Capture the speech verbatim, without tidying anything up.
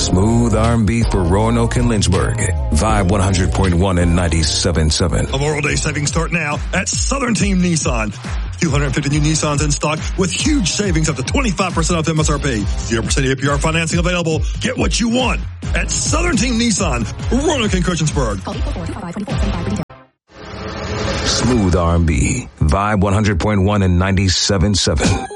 Smooth R and B for Roanoke and Lynchburg. Vibe one hundred point one and ninety-seven point seven. Memorial Day savings start now at Southern Team Nissan. two hundred fifty new Nissans in stock with huge savings up to twenty-five percent off M S R P. zero percent A P R financing available. Get what you want at Southern Team Nissan, Roanoke and Christiansburg. Smooth R and B. Vibe one hundred point one and ninety-seven point seven.